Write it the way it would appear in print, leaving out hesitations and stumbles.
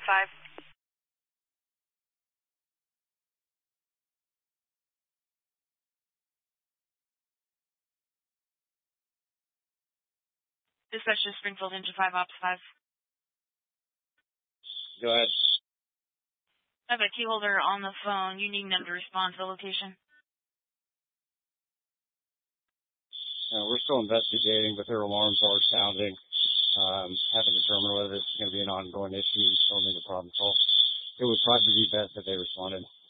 5. Dispatch to Springfield Engine 5, Ops 5. Go ahead. I have a key holder on the phone. You need them to respond to the location. We're still investigating, but their alarms are sounding. Haven't determined whether it's going to be an ongoing issue. You told me the problem solved. It would probably be best if they responded.